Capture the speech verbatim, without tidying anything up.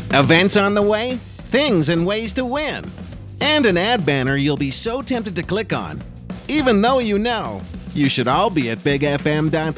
Events on the way, things and ways to win, and an ad banner you'll be so tempted to click on, even though you know you should all be at big f m dot